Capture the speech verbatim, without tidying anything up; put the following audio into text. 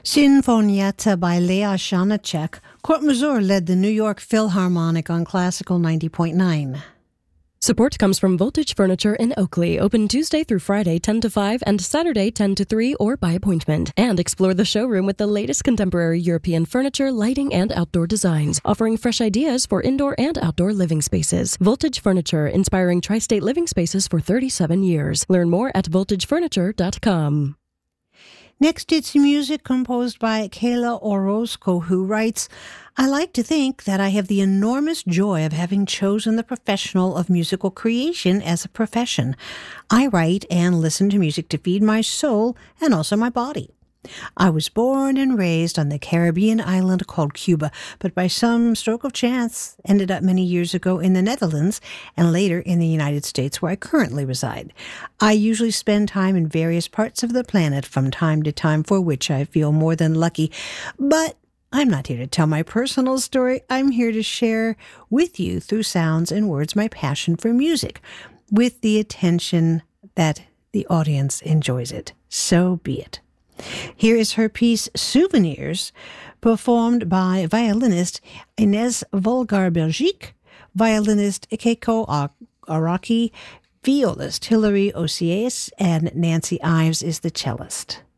Sinfonietta by Leah Janáček. Kurt Masur led the New York Philharmonic on Classical ninety point nine. Support comes from Voltage Furniture in Oakley, open Tuesday through Friday ten to five and Saturday ten to three or by appointment. And explore the showroom with the latest contemporary European furniture, lighting, and outdoor designs, offering fresh ideas for indoor and outdoor living spaces. Voltage Furniture, inspiring tri-state living spaces for thirty-seven years. Learn more at voltage furniture dot com. Next, it's music composed by Kayla Orozco, who writes, I like to think that I have the enormous joy of having chosen the professional of musical creation as a profession. I write and listen to music to feed my soul and also my body. I was born and raised on the Caribbean island called Cuba, but by some stroke of chance ended up many years ago in the Netherlands and later in the United States, where I currently reside. I usually spend time in various parts of the planet from time to time, for which I feel more than lucky. But I'm not here to tell my personal story. I'm here to share with you through sounds and words my passion for music, with the attention that the audience enjoys it. So be it. Here is her piece, Souvenirs, performed by violinist Inès Vulgar-Belgique, violinist Keiko Araki, violist Hilary Osias, and Nancy Ives is the cellist.